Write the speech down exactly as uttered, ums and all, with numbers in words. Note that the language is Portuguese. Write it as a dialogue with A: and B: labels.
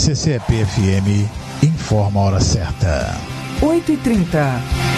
A: C C P F M informa a hora certa.
B: oito e trinta.